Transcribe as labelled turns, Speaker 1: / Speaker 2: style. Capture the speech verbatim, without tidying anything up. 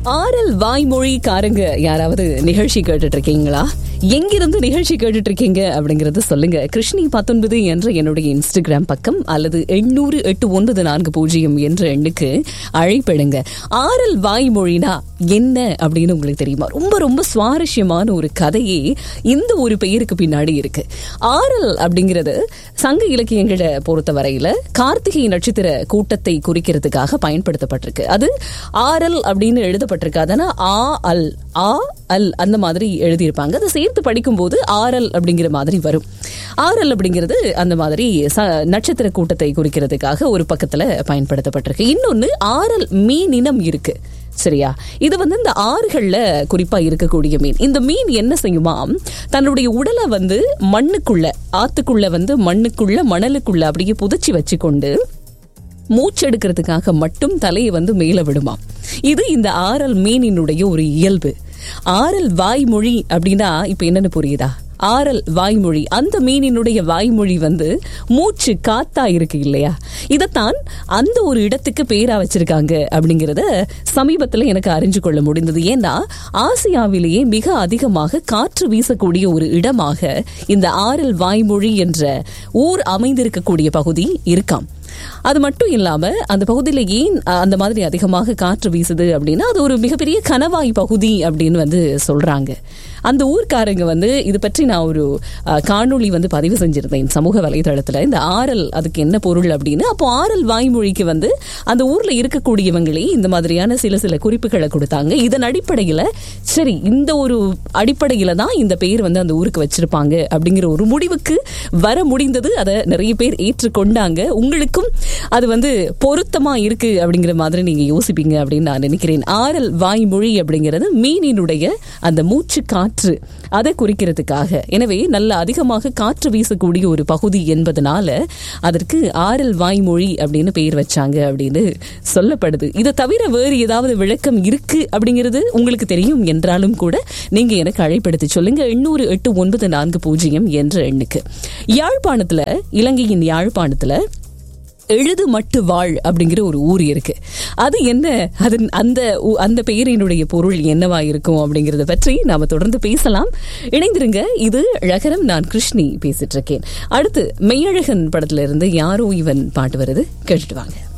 Speaker 1: ஆரல் வாய்மொழிக்காரங்க யாராவது நிகழ்ச்சி கேட்டுட்டு இருக்கீங்களா? எங்கிருந்து நிகழ்ச்சி கேட்டுட்டு இருக்கீங்க அப்படிங்கறது சொல்லுங்க. கிருஷ்ணி பத்தொன்பது என்ற என்னுடைய இன்ஸ்டாகிராம் பக்கம் அல்லது எண்ணூறு எட்டு ஒன்பது நான்கு பூஜ்ஜியம் என்ற எண்ணுக்கு அழைப்பிடுங்க. ஆரல் வாய்மொழினா என்ன அப்படின்னு உங்களுக்கு தெரியுமா? ரொம்ப ரொம்ப சுவாரஸ்யமான ஒரு கதையே இந்த ஒரு பெயருக்கு பின்னாடி இருக்கு. ஆரல் அப்படிங்கிறது சங்க இலக்கியங்களை பொறுத்த வரையில கார்த்திகை நட்சத்திர கூட்டத்தை குறிக்கிறதுக்காக பயன்படுத்தப்பட்டிருக்கு. அது ஆரல் அப்படின்னு எழுதப்பட்டிருக்காதுன்னா ஆ அல் ஆ அல் அந்த மாதிரி எழுதியிருப்பாங்க. அதை சேர்த்து படிக்கும் போது ஆரல் அப்படிங்கிற மாதிரி வரும். ஆரல் அப்படிங்கிறது அந்த மாதிரி நட்சத்திர கூட்டத்தை குறிக்கிறதுக்காக ஒரு பக்கத்துல பயன்படுத்தப்பட்டிருக்கு. இன்னொன்னு ஆரல் மீன் இனம் இருக்கு, சரியா? இது வந்து இந்த ஆறுகள்ல குறிப்பா இருக்கக்கூடிய மீன். இந்த மீன் என்ன செய்யுமா, தன்னுடைய உடலை வந்து மண்ணுக்குள்ள ஆத்துக்குள்ள வந்து மண்ணுக்குள்ள மணலுக்குள்ள அப்படியே புதைச்சி வச்சு கொண்டு மூச்செடுக்கிறதுக்காக மட்டும் தலையை வந்து மேல விடுமா. இது இந்த ஆரல் மீனினுடைய ஒரு இயல்பு. ஆரல் வாய்மொழி அப்படின்னா இப்ப என்னன்னு புரியுதா? ஆரல் வாய்மொழி, அந்த மீனினுடைய வாய்மொழி வந்து மூச்சு காத்தா இருக்கு இல்லையா? இதத்தான் அந்த ஒரு இடத்துக்கு பேரா வச்சிருக்காங்க அப்படிங்கறத சமீபத்துல எனக்கு அறிஞ்சு கொள்ள முடிந்தது. ஏன்னா ஆசியாவிலேயே மிக அதிகமாக காற்று வீசக்கூடிய ஒரு இடமாக இந்த ஆரல் வாய்மொழி என்ற ஊர் அமைந்திருக்கக்கூடிய பகுதி இருக்காம். அது மட்டும் இல்லாம அந்த பகுதியில ஏன் அந்த மாதிரி அதிகமாக காற்று வீசுது அப்படின்னா அது ஒரு மிகப்பெரிய கணவாய் பகுதி அப்படின்னு வந்து சொல்றாங்க. அந்த ஊர்க்காரங்க வந்து இது பற்றி நான் ஒரு காணொளி வந்து பதிவு செஞ்சிருந்தேன் சமூக வலைதளத்துல. இந்த ஆரல் அதுக்கு என்ன பொருள் அப்படின்னு. அப்போ ஆரல் வாய்மொழிக்கு வந்து அந்த ஊர்ல இருக்கக்கூடியவங்களே இந்த மாதிரியான சில சில குறிப்புகளை கொடுத்தாங்க. இதன் அடிப்படையில சரி இந்த ஒரு அடிப்படையில தான் இந்த பேர் வந்து அந்த ஊருக்கு வச்சிருப்பாங்க அப்படிங்கிற ஒரு முடிவுக்கு வர முடிந்தது. அதை நிறைய பேர் ஏற்றுக்கொண்டாங்க. உங்களுக்கும் அது வந்து பொருத்தமா இருக்கு அப்படிங்கிற மாதிரி நீங்க யோசிப்பீங்க அப்படின்னு நான் நினைக்கிறேன். ஆரல் வாய்மொழி அப்படிங்கிறது மீனினுடைய அந்த மூச்சு காற்று அதை குறிக்கிறதுக்காக. எனவே நல்ல அதிகமாக காற்று வீசக்கூடிய ஒரு பகுதி என்பதனால அதற்கு ஆரல் வாய்மொழி அப்படின்னு பெயர் வச்சாங்க அப்படின்னு சொல்லப்படுது. இதை தவிர வேறு ஏதாவது விளக்கம் இருக்கு அப்படிங்கிறது உங்களுக்கு தெரியும் என்றாலும் கூட நீங்க எனக்கு அழைப்படுத்தி சொல்லுங்க. எண்ணூறு எட்டு ஒன்பது நான்கு பூஜ்ஜியம் என்ற எண்ணுக்கு. யாழ்ப்பாணத்துல, இலங்கையின் யாழ்ப்பாணத்துல எழுது மட்டு வாழ் அப்படிங்கிற ஒரு ஊர் இருக்கு. அது என்ன, அது அந்த அந்த பெயரினுடைய பொருள் என்னவா இருக்கும் அப்படிங்கறத பற்றி நாம தொடர்ந்து பேசலாம். இணைந்திருங்க. இது ழகரம். நான் கிருஷ்ணி பேசிட்டு இருக்கேன். அடுத்து மெய்யழகன் படத்துல இருந்து யாரோ இவன் பாட்டு வருது, கேட்டுட்டு வாங்க.